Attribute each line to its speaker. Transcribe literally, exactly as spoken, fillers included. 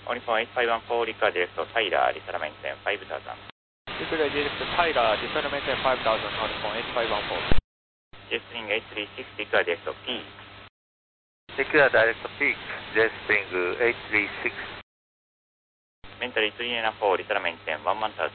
Speaker 1: Uniform eight five one four, record direct to Tyler, Lisa maintain five thousand.
Speaker 2: Record direct to Tyler, Lisa maintain five thousand, Uniform eight five one four.
Speaker 1: Jetstring eight three six, record direct to Peak.
Speaker 3: Record direct to Peak, Jetstring eight three six.
Speaker 1: Mentally three nine four, Lisa maintain one one thousand.